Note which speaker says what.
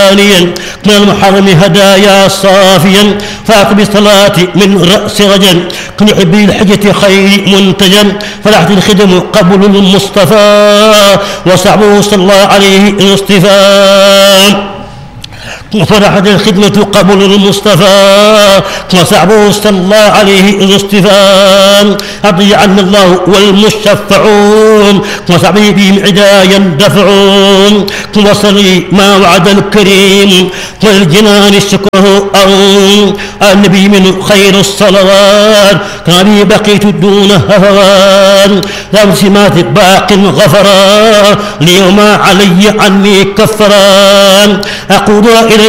Speaker 1: خاليا من المحرم هدايا صافيا فاقم الصلاة من رأس رجل كن يحب الحجة خير منتجا فلحت الخدم قبل المصطفى وصعبه صلى الله عليه اصطفاء وفرحت الخدمة قبل المصطفى وصعبه صلى الله عليه الاصطفاء أرضي عنا الله والمشفعون وصعبه بهم عدايا دفعون وصلي ما وعد الكريم والجنان شكره أرون النبي من خير الصلوات كان بقيت دون هفوان لا سمات باق غفرا ليوم علي عني كفران أقول إلى